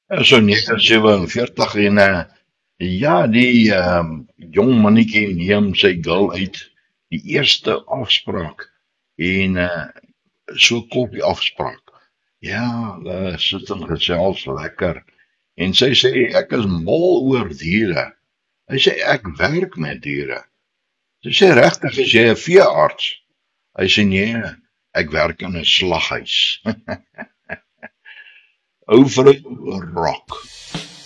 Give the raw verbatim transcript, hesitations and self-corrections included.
So negen sewenveertig en uh, ja, die um, jong mannetjie neem sy girl uit, die eerste afspraak, en uh, so koppie afspraak. Ja, hulle sit en gesels lekker, en sy sê, ek is mal oor diere. Hy sê, ek werk met diere. Sy sê, regtig, is jy 'n veearts? Hy sê, nee, ek werk in 'n slaghuis. Ou vrou rock.